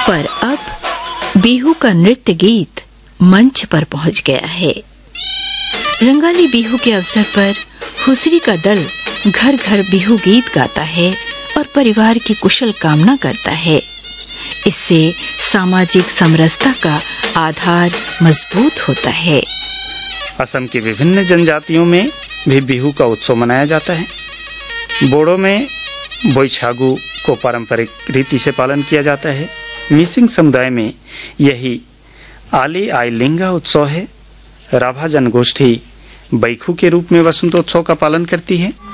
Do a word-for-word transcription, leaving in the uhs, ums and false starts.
पर अब बिहू का नृत्य गीत मंच पर पहुंच गया है। रंगाली बिहू के अवसर पर हुसरी का दल घर घर बिहू गीत गाता है और परिवार की कुशल कामना करता है। इससे सामाजिक समरसता का आधार मजबूत होता है। असम की विभिन्न जनजातियों में भी बिहू का उत्सव मनाया जाता है। बोडो में बोईछागु को पारंपरिक रीति से पालन किया जाता है। मिसिंग समुदाय में यही आली आई लिंगा उत्सव है। राभा जनगोष्ठी बैखू के रूप में वसंतोत्सव का पालन करती है।